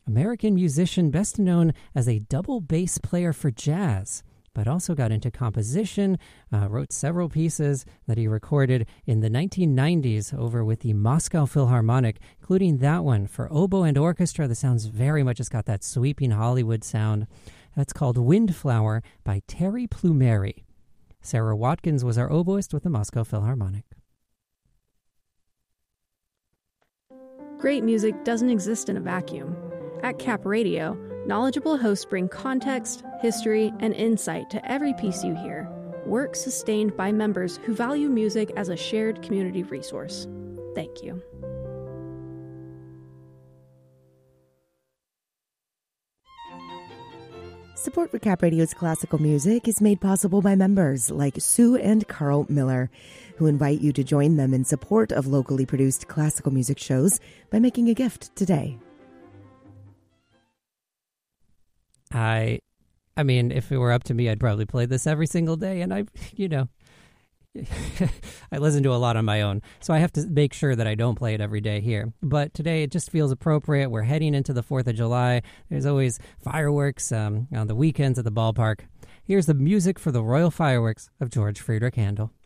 American musician best known as a double bass player for jazz, but also got into composition, wrote several pieces that he recorded in the 1990s over with the Moscow Philharmonic, including that one for oboe and orchestra that sounds very much, it's got that sweeping Hollywood sound. That's called Windflower by Terry Plumeri. Sarah Watkins was our oboist with the Moscow Philharmonic. Great music doesn't exist in a vacuum. At Cap Radio, knowledgeable hosts bring context, history, and insight to every piece you hear. Work sustained by members who value music as a shared community resource. Thank you. Support for Cap Radio's classical music is made possible by members like Sue and Carl Miller, who invite you to join them in support of locally produced classical music shows by making a gift today. I mean, if it were up to me, I'd probably play this every single day, and I listen to a lot on my own, so I have to make sure that I don't play it every day here. But today, it just feels appropriate. We're heading into the 4th of July. There's always fireworks on the weekends at the ballpark. Here's the music for the Royal Fireworks of George Friedrich Handel.